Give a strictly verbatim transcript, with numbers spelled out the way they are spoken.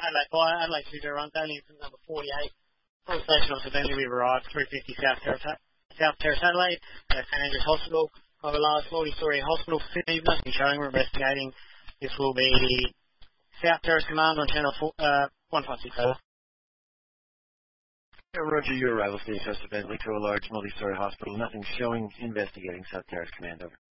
Adelaide Fire, Adelaide two zero one, Daily Infant number forty-eight. Full station of Bentley, we've arrived, three fifty South Terrace, South Terrace Adelaide, at St Andrews Hospital. Of a large forty-story hospital feed, nothing showing, we're investigating. This will be South Terrace Command on channel four, uh, one five six four. Roger, your arrival station of Bentley to a large multi-story hospital. Nothing showing. Investigating. South Terrace Command, over.